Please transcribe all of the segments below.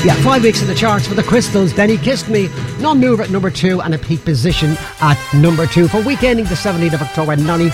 Yeah, 5 weeks in the charts for the Crystals. Then He Kissed Me, non-mover at number 2 and a peak position at number 2 for week ending the 17th of October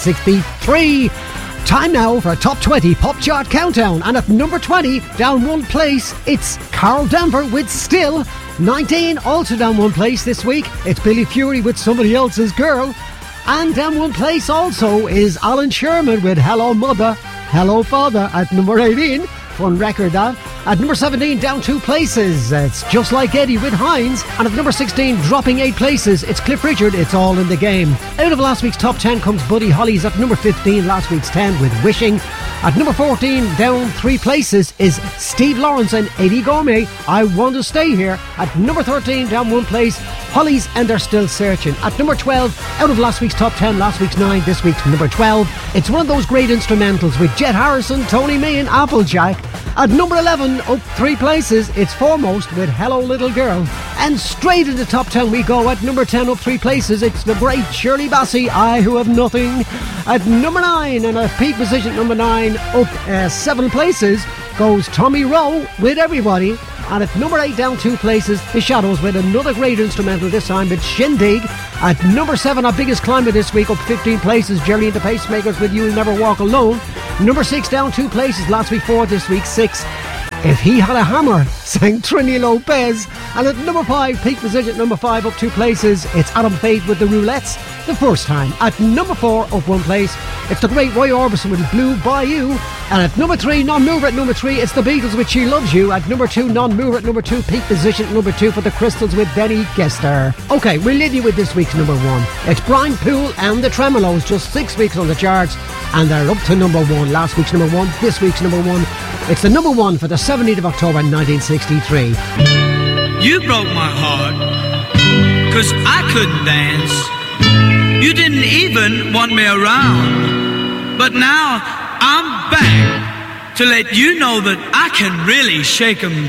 1963. Time now for a top 20 pop chart countdown, and at number 20, down one place, it's Carl Denver with Still. 19, also down one place this week, it's Billy Fury with Somebody Else's Girl. And down one place also is Alan Sherman with Hello Mother, Hello Father at number 18. Fun record that. At number 17, down 2 places, it's Just Like Eddie with Hines. And at number 16, dropping 8 places, it's Cliff Richard, It's All in the Game. Out of last week's top 10 comes Buddy Holly's at number 15, last week's 10 with Wishing. At number 14, down 3 places, is Steve Lawrence and Eddie Gourmet, I Want to Stay Here. At number 13, down 1 place, Hollies and They're Still Searching. At number 12, out of last week's top 10, last week's 9, this week's number 12, it's one of those great instrumentals with Jet Harrison, Tony May and Applejack. At number 11, up 3 places, it's Foremost with Hello Little Girl. And straight into top 10 we go. At number 10, up 3 places, it's the great Shirley Bassey, I Who Have Nothing. At number 9, and a peak position number 9, up 7 places, goes Tommy Rowe with Everybody. And at number 8, down 2 places, The Shadows with another great instrumental, this time with Shindig. At number 7, our biggest climber this week, up 15 places, Jerry and the Pacemakers with You'll Never Walk Alone. Number 6, down 2 places, last week 4, this week 6. If He Had a Hammer, sang Trini Lopez. And at number 5, peak position number 5, up 2 places, it's Adam Faith with The Roulettes, The First Time. At number 4, up 1 place, it's the great Roy Orbison with Blue Bayou. And at number 3, non-mover at number 3, it's the Beatles with She Loves You. At number 2, non-mover at number 2, peak position at number 2 for the Crystals with Benny Gester. Okay, we'll leave you with this week's number 1. It's Brian Poole and the Tremolos, just 6 weeks on the charts, and they're up to number 1. Last week's number 1, this week's number 1. It's the number 1 for the 17th of October 1963. You broke my heart, 'cause I couldn't dance. You didn't even want me around. But now I'm back to let you know that I can really shake 'em